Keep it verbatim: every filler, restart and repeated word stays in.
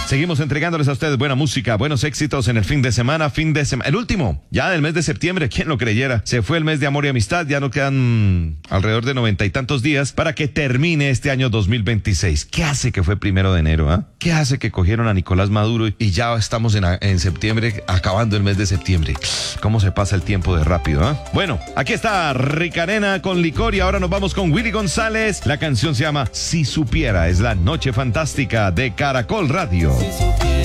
Seguimos entregándoles a ustedes buena música, buenos éxitos en el fin de semana, fin de semana, el último, ya del mes de septiembre, quién lo creyera. Se fue el mes de amor y amistad, ya no quedan alrededor de noventa y tantos días para que termine este año dos mil veintiséis. ¿Qué hace que fue primero de enero? ¿eh? ¿Qué hace que cogieron a Nicolás Maduro y ya estamos en, en septiembre, acabando el mes de septiembre? ¿Cómo se pasa el tiempo de rápido? ¿eh? Bueno, aquí está Ricanena con Licor y ahora nos vamos con Willy González. La canción se llama Si Supiera, es la noche fantástica de Caracol Radio. Si supiera